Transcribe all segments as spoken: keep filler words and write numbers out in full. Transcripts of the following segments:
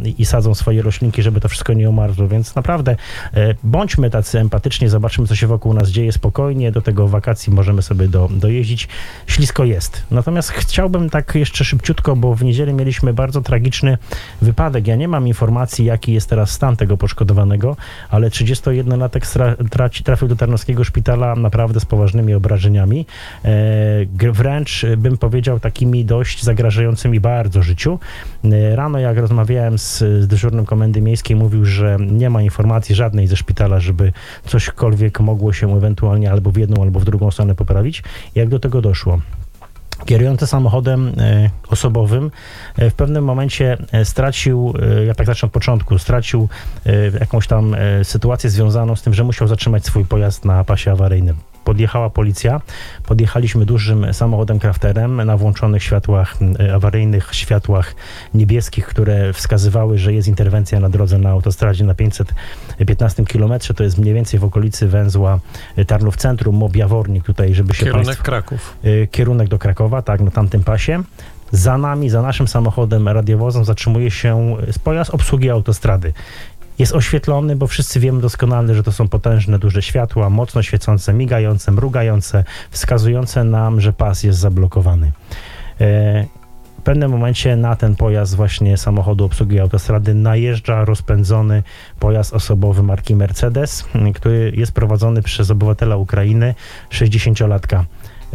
i sadzą swoje roślinki, żeby to wszystko nie umarzło, więc naprawdę bądźmy tacy empatyczni, zobaczymy, co się wokół nas dzieje spokojnie, do tego wakacji możemy sobie do, dojeździć. Ślisko jest. Natomiast chciałbym tak jeszcze szybciutko, bo w niedzielę mieliśmy bardzo tragiczny wypadek. Ja nie mam informacji, jaki jest teraz stan tego poszkodowanego, ale trzydziestojednolatek traci, trafił do Tarnowskiego Szpitala naprawdę z poważnymi obrażeniami. E, wręcz bym powiedział takimi dość zagrażającymi bardzo życiu. E, rano jak rozmawiałem z, z dyżurnym Komendy Miejskiej, mówił, że nie ma informacji żadnej ze szpitala, żeby cośkolwiek mogło się ewentualnie albo w jedną, albo w drugą stronę poprawić. Jak do tego doszło? Kierujący samochodem e, osobowym e, w pewnym momencie e, stracił, e, ja tak zacznę od początku, stracił e, jakąś tam e, sytuację związaną z tym, że musiał zatrzymać swój pojazd na pasie awaryjnym. Podjechała policja, podjechaliśmy dużym samochodem crafterem na włączonych światłach awaryjnych, światłach niebieskich, które wskazywały, że jest interwencja na drodze na autostradzie na pięćset piętnastym kilometrze, to jest mniej więcej w okolicy węzła Tarnów Centrum, Mob Jawornik tutaj, żeby się Kierunek państwo, Kraków. Kierunek do Krakowa, tak, na tamtym pasie. Za nami, za naszym samochodem radiowozem zatrzymuje się pojazd obsługi autostrady. Jest oświetlony, bo wszyscy wiemy doskonale, że to są potężne, duże światła, mocno świecące, migające, mrugające, wskazujące nam, że pas jest zablokowany. W pewnym momencie na ten pojazd właśnie samochodu obsługi autostrady najeżdża rozpędzony pojazd osobowy marki Mercedes, który jest prowadzony przez obywatela Ukrainy, sześćdziesięciolatka.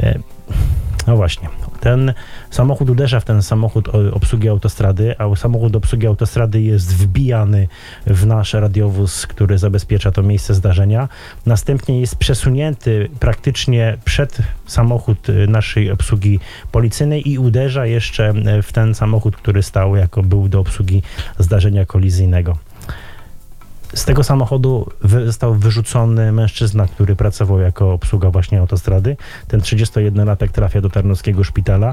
No właśnie, ten samochód uderza w ten samochód obsługi autostrady, a samochód obsługi autostrady jest wbijany w nasz radiowóz, który zabezpiecza to miejsce zdarzenia. Następnie jest przesunięty praktycznie przed samochód naszej obsługi policyjnej i uderza jeszcze w ten samochód, który stał jako był do obsługi zdarzenia kolizyjnego. Z tego samochodu wy, został wyrzucony mężczyzna, który pracował jako obsługa właśnie autostrady. Ten trzydziestojednolatek trafia do Tarnowskiego Szpitala.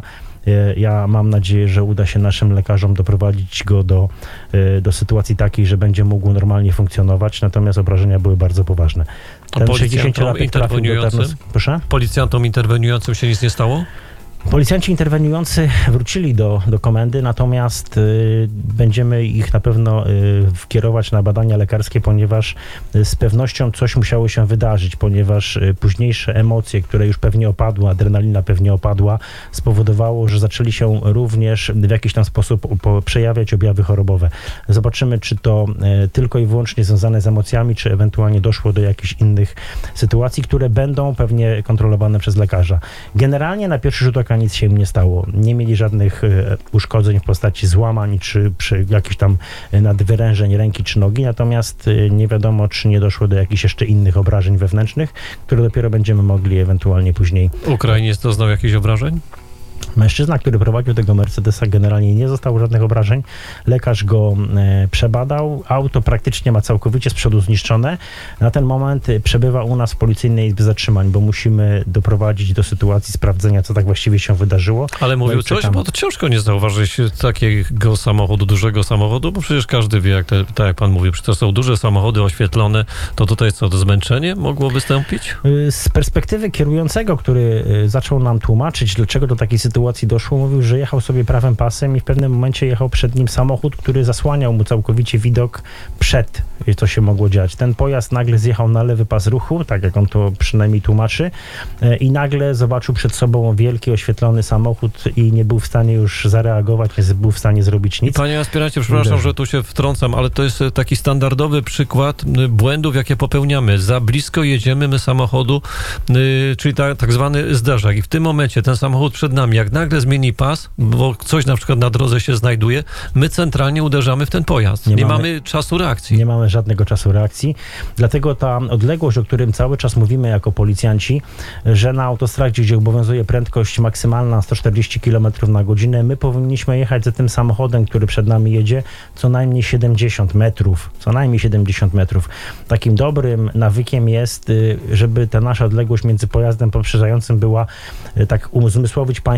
Ja mam nadzieję, że uda się naszym lekarzom doprowadzić go do, do sytuacji takiej, że będzie mógł normalnie funkcjonować, natomiast obrażenia były bardzo poważne. Ten sześćdziesięciolatek trafił do Tarnowskiego... Proszę? Policjantom interweniującym się nic nie stało? Policjanci interweniujący wrócili do, do komendy, natomiast y, będziemy ich na pewno y, kierować na badania lekarskie, ponieważ y, z pewnością coś musiało się wydarzyć, ponieważ y, późniejsze emocje, które już pewnie opadły, adrenalina pewnie opadła, spowodowało, że zaczęli się również w jakiś tam sposób po, przejawiać objawy chorobowe. Zobaczymy, czy to y, tylko i wyłącznie związane z emocjami, czy ewentualnie doszło do jakichś innych sytuacji, które będą pewnie kontrolowane przez lekarza. Generalnie na pierwszy rzut oka nic się im nie stało. Nie mieli żadnych e, uszkodzeń w postaci złamań, czy przy jakichś tam nadwyrężeń ręki czy nogi, natomiast e, nie wiadomo, czy nie doszło do jakichś jeszcze innych obrażeń wewnętrznych, które dopiero będziemy mogli ewentualnie później... Ukrainiec doznał jakichś obrażeń? Mężczyzna, który prowadził tego Mercedesa, generalnie nie został żadnych obrażeń. Lekarz go e, przebadał. Auto praktycznie ma całkowicie z przodu zniszczone. Na ten moment przebywa u nas w Policyjnej Izbie Zatrzymań, bo musimy doprowadzić do sytuacji sprawdzenia, co tak właściwie się wydarzyło. Ale mówił coś, bo to ciężko nie zauważyć takiego samochodu, dużego samochodu, bo przecież każdy wie, jak te, tak jak pan mówił, przecież to są duże samochody oświetlone, to tutaj co, to zmęczenie mogło wystąpić? Z perspektywy kierującego, który zaczął nam tłumaczyć, dlaczego do takiej sytuacji doszło, mówił, że jechał sobie prawym pasem i w pewnym momencie jechał przed nim samochód, który zasłaniał mu całkowicie widok przed, co się mogło dziać. Ten pojazd nagle zjechał na lewy pas ruchu, tak jak on to przynajmniej tłumaczy, i nagle zobaczył przed sobą wielki, oświetlony samochód i nie był w stanie już zareagować, nie był w stanie zrobić nic. Panie aspirancie, przepraszam, Uderzy. że tu się wtrącam, ale to jest taki standardowy przykład błędów, jakie popełniamy. Za blisko jedziemy my samochodu, yy, czyli ta, tak zwany zderzak i w tym momencie ten samochód przed nami, jak nagle zmieni pas, bo coś na przykład na drodze się znajduje, my centralnie uderzamy w ten pojazd. Nie, nie mamy, mamy czasu reakcji. Nie mamy żadnego czasu reakcji. Dlatego ta odległość, o którym cały czas mówimy jako policjanci, że na autostradzie, gdzie obowiązuje prędkość maksymalna sto czterdzieści kilometrów na godzinę, my powinniśmy jechać za tym samochodem, który przed nami jedzie, co najmniej siedemdziesiąt metrów. Co najmniej siedemdziesiąt metrów. Takim dobrym nawykiem jest, żeby ta nasza odległość między pojazdem poprzedzającym była, tak uzmysłowić Państwu,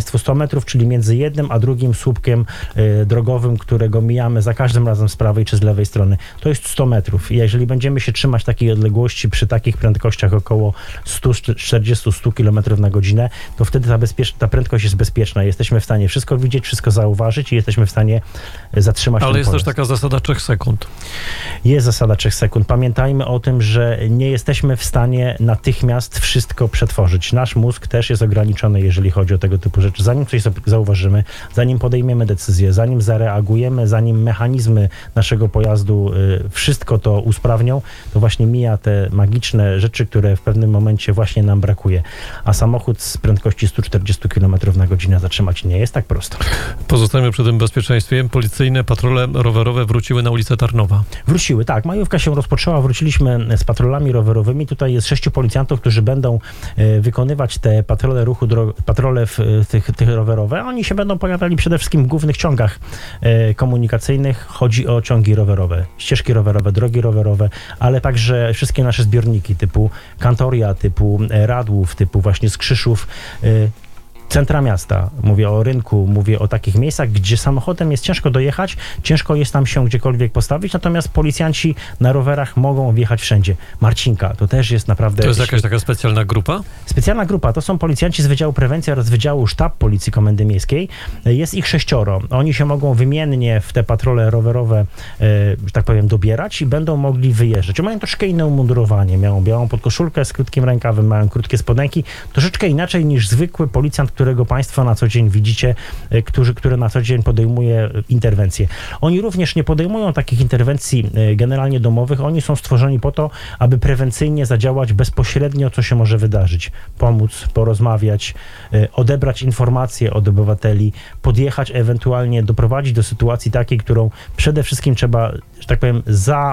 Państwu sto metrów, czyli między jednym a drugim słupkiem y, drogowym, którego mijamy za każdym razem z prawej czy z lewej strony. To jest sto metrów. I jeżeli będziemy się trzymać takiej odległości przy takich prędkościach około sto czterdzieści do stu kilometrów na godzinę, to wtedy ta, bezpiecz- ta prędkość jest bezpieczna. Jesteśmy w stanie wszystko widzieć, wszystko zauważyć i jesteśmy w stanie zatrzymać Ale ten jest pojazd. też taka zasada trzech sekund. Jest zasada trzech sekund. Pamiętajmy o tym, że nie jesteśmy w stanie natychmiast wszystko przetworzyć. Nasz mózg też jest ograniczony, jeżeli chodzi o tego typu rzeczy. Zanim coś zauważymy, zanim podejmiemy decyzję, zanim zareagujemy, zanim mechanizmy naszego pojazdu y, wszystko to usprawnią, to właśnie mija te magiczne rzeczy, które w pewnym momencie właśnie nam brakuje. A samochód z prędkości sto czterdzieści kilometrów na godzinę zatrzymać nie jest tak prosto. Pozostajemy przy tym bezpieczeństwie. Policyjne patrole rowerowe wróciły na ulicę Tarnowa. Wróciły, tak. Majówka się rozpoczęła, wróciliśmy z patrolami rowerowymi. Tutaj jest sześciu policjantów, którzy będą e, wykonywać te patrole ruchu, dro- patrole w, tych, tych rowerowe. Oni się będą pojawiali przede wszystkim w głównych ciągach e, komunikacyjnych. Chodzi o ciągi rowerowe, ścieżki rowerowe, drogi rowerowe, ale także wszystkie nasze zbiorniki typu Kantoria, typu e, Radłów, typu właśnie Skrzyszów, e, centra miasta, mówię o rynku, mówię o takich miejscach, gdzie samochodem jest ciężko dojechać, ciężko jest tam się gdziekolwiek postawić, natomiast policjanci na rowerach mogą wjechać wszędzie. Marcinka, to też jest naprawdę... To jest jakaś taka specjalna grupa? Specjalna grupa, to są policjanci z Wydziału Prewencji oraz Wydziału Sztab Policji Komendy Miejskiej. Jest ich sześcioro. Oni się mogą wymiennie w te patrole rowerowe, że tak powiem, dobierać i będą mogli wyjeżdżać. Mają troszkę inne umundurowanie, mają białą podkoszulkę z krótkim rękawem, mają krótkie spodenki, troszeczkę inaczej niż zwykły policjant, którego Państwo na co dzień widzicie, który, który na co dzień podejmuje interwencje. Oni również nie podejmują takich interwencji generalnie domowych, oni są stworzeni po to, aby prewencyjnie zadziałać bezpośrednio, co się może wydarzyć. Pomóc, porozmawiać, odebrać informacje od obywateli, podjechać, ewentualnie doprowadzić do sytuacji takiej, którą przede wszystkim trzeba, że tak powiem, za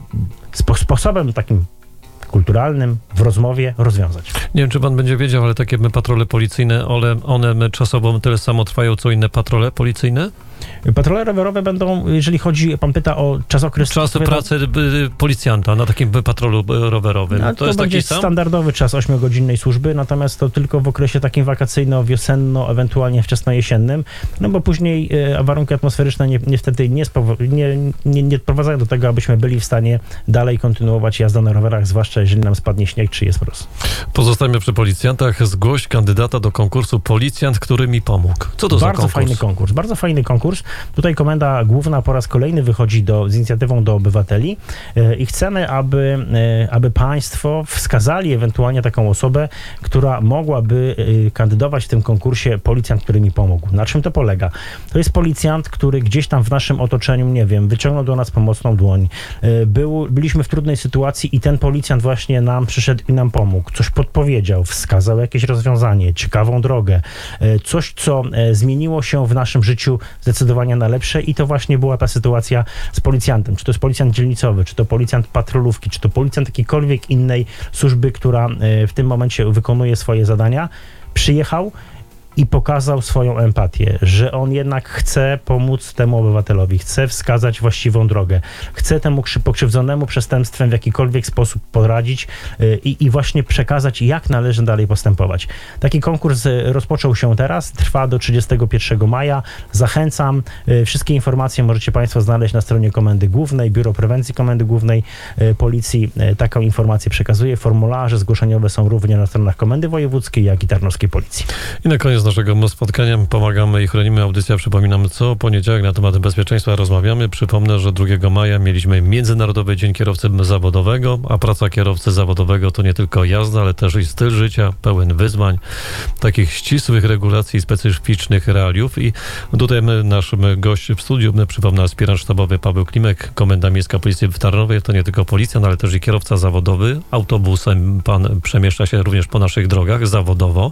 spo, sposobem takim kulturalnym, w rozmowie rozwiązać. Nie wiem, czy pan będzie wiedział, ale takie patrole policyjne, one, one czasowo tyle samo trwają, co inne patrole policyjne? Patrole rowerowe będą, jeżeli chodzi, pan pyta o czasokres... Czas pracy policjanta na takim patrolu rowerowym. No, to, to jest będzie taki sam? standardowy czas ośmiogodzinnej służby, natomiast to tylko w okresie takim wakacyjno-wiosenno, ewentualnie wczesnojesiennym, no bo później e, warunki atmosferyczne nie, niestety nie, spowo- nie, nie, nie prowadzają do tego, abyśmy byli w stanie dalej kontynuować jazdę na rowerach, zwłaszcza jeżeli nam spadnie śnieg, czy jest mróz. Pozostajemy przy policjantach. Zgłoś kandydata do konkursu Policjant, który mi pomógł. Co to bardzo za konkurs? Bardzo fajny konkurs. Bardzo fajny konkurs. Tutaj Komenda Główna po raz kolejny wychodzi do, z inicjatywą do obywateli e, i chcemy, aby, e, aby państwo wskazali ewentualnie taką osobę, która mogłaby e, kandydować w tym konkursie Policjant, który mi pomógł. Na czym to polega? To jest policjant, który gdzieś tam w naszym otoczeniu, nie wiem, wyciągnął do nas pomocną dłoń. E, był, byliśmy w trudnej sytuacji i ten policjant właśnie nam przyszedł i nam pomógł. Coś podpowiedział, wskazał jakieś rozwiązanie, ciekawą drogę. E, coś, co e, zmieniło się w naszym życiu zdecydowanie na lepsze i to właśnie była ta sytuacja z policjantem. Czy to jest policjant dzielnicowy, czy to policjant patrolówki, czy to policjant jakiejkolwiek innej służby, która w tym momencie wykonuje swoje zadania, przyjechał i pokazał swoją empatię, że on jednak chce pomóc temu obywatelowi, chce wskazać właściwą drogę, chce temu pokrzywdzonemu przestępstwem w jakikolwiek sposób poradzić i, i właśnie przekazać, jak należy dalej postępować. Taki konkurs rozpoczął się teraz, trwa do trzydziestego pierwszego maja. Zachęcam. Wszystkie informacje możecie Państwo znaleźć na stronie Komendy Głównej, Biuro Prewencji Komendy Głównej Policji taką informację przekazuje. Formularze zgłoszeniowe są również na stronach Komendy Wojewódzkiej, jak i Tarnowskiej Policji. I na koniec naszego spotkania pomagamy i chronimy audycja. Przypominam, co poniedziałek na temat bezpieczeństwa rozmawiamy. Przypomnę, że drugiego maja mieliśmy Międzynarodowy Dzień Kierowcy Zawodowego, a praca kierowcy zawodowego to nie tylko jazda, ale też i styl życia pełen wyzwań, takich ścisłych regulacji, specyficznych realiów. I tutaj my, naszym gościem w studiu, my, przypomnę, aspirant sztabowy Paweł Klimek, Komenda Miejska Policji w Tarnowie. To nie tylko policjant, ale też i kierowca zawodowy. Autobusem pan przemieszcza się również po naszych drogach zawodowo,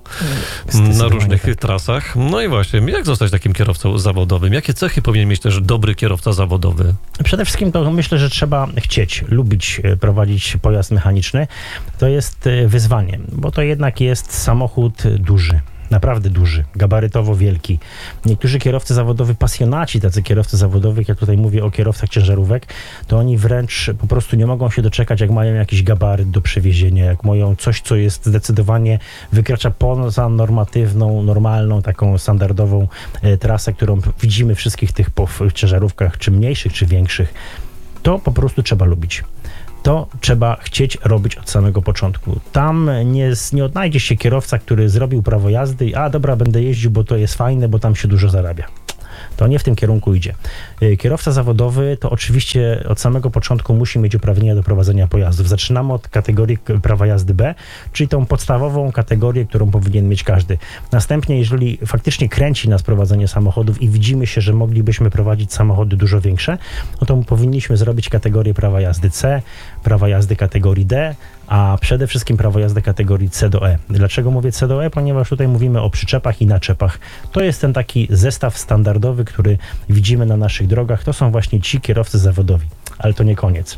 na różnych tak. trasach. No i właśnie, jak zostać takim kierowcą zawodowym? Jakie cechy powinien mieć też dobry kierowca zawodowy? Przede wszystkim to myślę, że trzeba chcieć, lubić prowadzić pojazd mechaniczny. To jest wyzwanie, bo to jednak jest samochód duży. naprawdę duży, gabarytowo wielki. Niektórzy kierowcy zawodowi, pasjonaci, tacy kierowcy zawodowych, jak tutaj mówię o kierowcach ciężarówek, to oni wręcz po prostu nie mogą się doczekać, jak mają jakiś gabaryt do przewiezienia, jak mają coś, co jest zdecydowanie, wykracza poza normatywną, normalną, taką standardową e, trasę, którą widzimy w wszystkich tych po, w ciężarówkach, czy mniejszych, czy większych. To po prostu trzeba lubić. To trzeba chcieć robić od samego początku. Tam nie, nie odnajdzie się kierowca, który zrobił prawo jazdy i a dobra, będę jeździł, bo to jest fajne, bo tam się dużo zarabia. To nie w tym kierunku idzie. Kierowca zawodowy to oczywiście od samego początku musi mieć uprawnienia do prowadzenia pojazdów. Zaczynamy od kategorii prawa jazdy B, czyli tą podstawową kategorię, którą powinien mieć każdy. Następnie, jeżeli faktycznie kręci nas prowadzenie samochodów i widzimy się, że moglibyśmy prowadzić samochody dużo większe, no to powinniśmy zrobić kategorię prawa jazdy C, prawa jazdy kategorii D, a przede wszystkim prawo jazdy kategorii C do E. Dlaczego mówię C do E? Ponieważ tutaj mówimy o przyczepach i naczepach. To jest ten taki zestaw standardowy, który widzimy na naszych drogach. To są właśnie ci kierowcy zawodowi. Ale to nie koniec.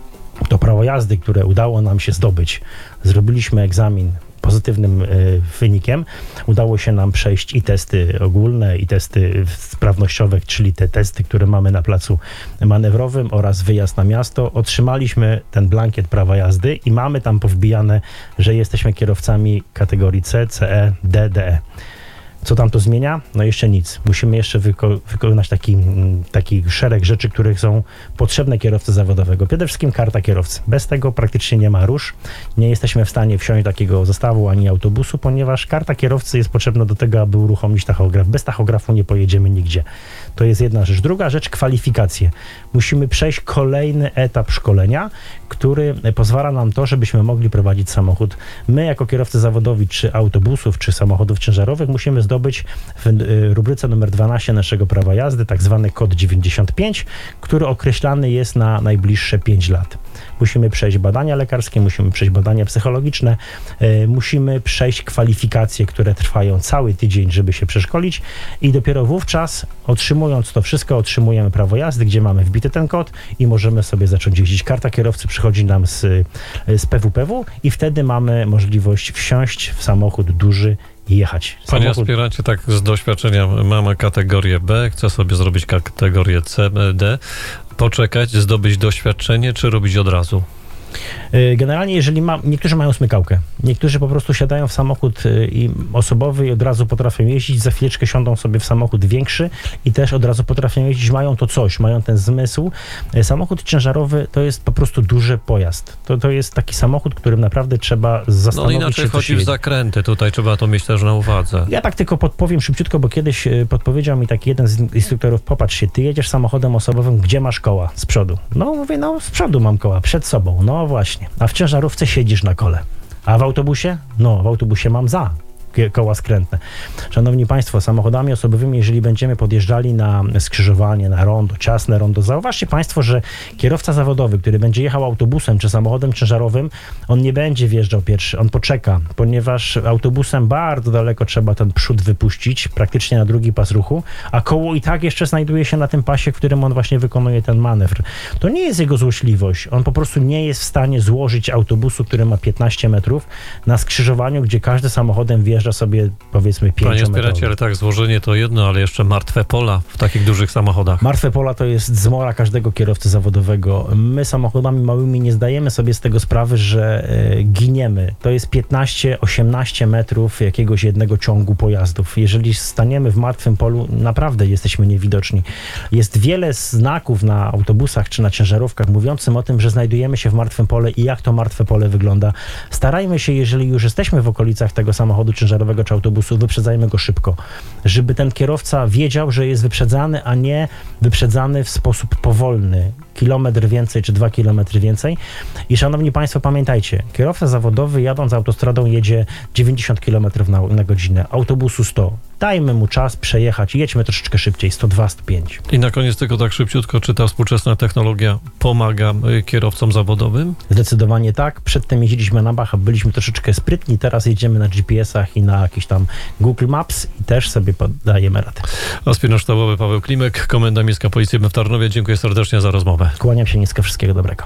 To prawo jazdy, które udało nam się zdobyć. Zrobiliśmy egzamin pozytywnym y, wynikiem. Udało się nam przejść i testy ogólne, i testy sprawnościowe, czyli te testy, które mamy na placu manewrowym oraz wyjazd na miasto. Otrzymaliśmy ten blankiet prawa jazdy i mamy tam powbijane, że jesteśmy kierowcami kategorii C, C E, D, D E. Co tam to zmienia? No jeszcze nic. Musimy jeszcze wyko- wykonać taki, taki szereg rzeczy, które są potrzebne kierowcy zawodowego. Przede wszystkim karta kierowcy. Bez tego praktycznie nie ma rusz. Nie jesteśmy w stanie wsiąść do takiego zestawu ani autobusu, ponieważ karta kierowcy jest potrzebna do tego, aby uruchomić tachograf. Bez tachografu nie pojedziemy nigdzie. To jest jedna rzecz. Druga rzecz, kwalifikacje. Musimy przejść kolejny etap szkolenia, który pozwala nam to, żebyśmy mogli prowadzić samochód. My jako kierowcy zawodowi, czy autobusów, czy samochodów ciężarowych, musimy zdobyć w rubryce numer dwanaście naszego prawa jazdy tak zwany kod dziewięćdziesiąt pięć, który określany jest na najbliższe pięć lat. Musimy przejść badania lekarskie, musimy przejść badania psychologiczne, yy, musimy przejść kwalifikacje, które trwają cały tydzień, żeby się przeszkolić i dopiero wówczas, otrzymując to wszystko, otrzymujemy prawo jazdy, gdzie mamy wbity ten kod i możemy sobie zacząć jeździć. Karta kierowcy przychodzi nam z, z P W P W i wtedy mamy możliwość wsiąść w samochód duży i jechać. Panie Samochód... aspirancie, tak z doświadczenia mamy kategorię B, chcę sobie zrobić kategorię C, D, poczekać, zdobyć doświadczenie, czy robić od razu? Generalnie, jeżeli ma, niektórzy mają smykałkę, niektórzy po prostu siadają w samochód i osobowy i od razu potrafią jeździć, za chwileczkę siądą sobie w samochód większy i też od razu potrafią jeździć, mają to coś, mają ten zmysł. Samochód ciężarowy to jest po prostu duży pojazd. To, to jest taki samochód, którym naprawdę trzeba zastanowić no, inaczej się, co chodzi się w jedzie. zakręty, tutaj trzeba to mieć też na uwadze. Ja tak tylko podpowiem szybciutko, bo kiedyś podpowiedział mi taki jeden z instruktorów, popatrz się, ty jedziesz samochodem osobowym, gdzie masz koła? Z przodu. No mówię, no z przodu mam koła, przed sobą. No właśnie. A w ciężarówce siedzisz na kole. A w autobusie? No, w autobusie mam za koła skrętne. Szanowni Państwo, samochodami osobowymi, jeżeli będziemy podjeżdżali na skrzyżowanie, na rondo, ciasne rondo, zauważcie Państwo, że kierowca zawodowy, który będzie jechał autobusem czy samochodem ciężarowym, on nie będzie wjeżdżał pierwszy, on poczeka, ponieważ autobusem bardzo daleko trzeba ten przód wypuścić, praktycznie na drugi pas ruchu, a koło i tak jeszcze znajduje się na tym pasie, w którym on właśnie wykonuje ten manewr. To nie jest jego złośliwość, on po prostu nie jest w stanie złożyć autobusu, który ma piętnaście metrów, na skrzyżowaniu, gdzie każdy samochodem wjeżdża sobie, powiedzmy, pięciometrowy. Panie aspirancie, ale tak, złożenie to jedno, ale jeszcze martwe pola w takich dużych samochodach. Martwe pola to jest zmora każdego kierowcy zawodowego. My samochodami małymi nie zdajemy sobie z tego sprawy, że e, giniemy. To jest piętnaście osiemnaście metrów jakiegoś jednego ciągu pojazdów. Jeżeli staniemy w martwym polu, naprawdę jesteśmy niewidoczni. Jest wiele znaków na autobusach czy na ciężarówkach mówiącym o tym, że znajdujemy się w martwym pole i jak to martwe pole wygląda. Starajmy się, jeżeli już jesteśmy w okolicach tego samochodu ciężarowego czy autobusu, wyprzedzajmy go szybko, żeby ten kierowca wiedział, że jest wyprzedzany, a nie wyprzedzany w sposób powolny. Kilometr więcej czy dwa kilometry więcej. I szanowni Państwo, pamiętajcie, kierowca zawodowy jadąc autostradą jedzie dziewięćdziesiąt kilometrów na, na godzinę, autobusu sto. Dajmy mu czas przejechać, jedźmy troszeczkę szybciej, sto dwa, sto pięć. I na koniec tylko tak szybciutko, czy ta współczesna technologia pomaga kierowcom zawodowym? Zdecydowanie tak. Przedtem jeździliśmy na Bacha, byliśmy troszeczkę sprytni, teraz jedziemy na G P S-ach i na jakiś tam Google Maps i też sobie podajemy radę. Aspirant sztabowy Paweł Klimek, Komenda Miejska Policji w Tarnowie. Dziękuję serdecznie za rozmowę. Kłaniam się nisko, wszystkiego dobrego.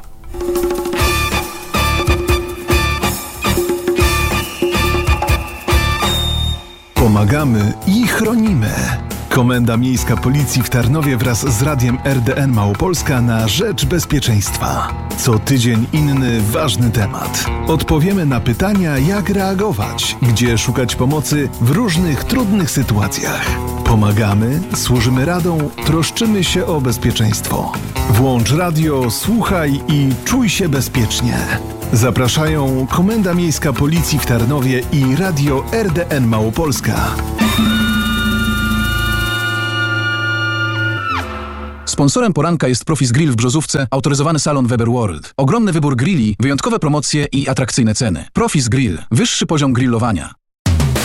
Pomagamy i chronimy. Komenda Miejska Policji w Tarnowie wraz z Radiem R D N Małopolska na rzecz bezpieczeństwa. Co tydzień inny ważny temat. Odpowiemy na pytania, jak reagować, gdzie szukać pomocy w różnych trudnych sytuacjach. Pomagamy, służymy radą, troszczymy się o bezpieczeństwo. Włącz radio, słuchaj i czuj się bezpiecznie. Zapraszają Komenda Miejska Policji w Tarnowie i Radio R D N Małopolska. Sponsorem poranka jest Profis Grill w Brzozówce, autoryzowany salon Weber World. Ogromny wybór grilli, wyjątkowe promocje i atrakcyjne ceny. Profis Grill. Wyższy poziom grillowania.